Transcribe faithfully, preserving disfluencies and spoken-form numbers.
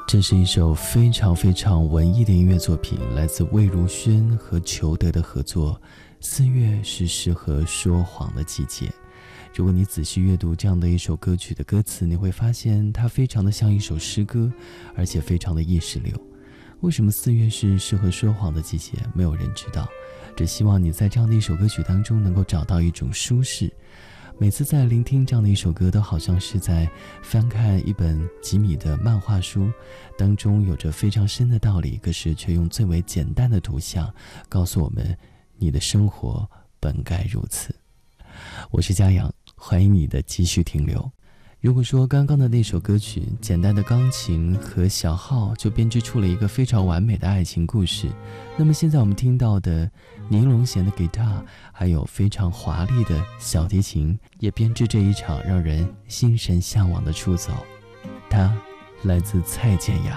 这是一首非常非常文艺的音乐作品，来自魏如萱和裘德的合作。四月是适合说谎的季节。如果你仔细阅读这样的一首歌曲的歌词，你会发现它非常的像一首诗歌，而且非常的意识流。为什么四月是适合说谎的季节？没有人知道，只希望你在这样的一首歌曲当中能够找到一种舒适。每次在聆听这样的一首歌，都好像是在翻看一本吉米的漫画书，当中有着非常深的道理，可是却用最为简单的图像告诉我们，你的生活本该如此。我是嘉阳，欢迎你的继续停留。如果说刚刚的那首歌曲简单的钢琴和小号就编织出了一个非常完美的爱情故事，那么现在我们听到的尼龙弦的 guitar 还有非常华丽的小提琴，也编织这一场让人心神向往的出走。它来自蔡健雅。